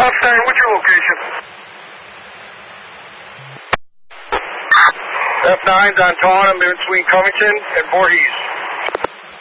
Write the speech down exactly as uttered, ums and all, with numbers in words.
Upstein, what's your location? F nine's on Taunton, between Covington and Voorhees.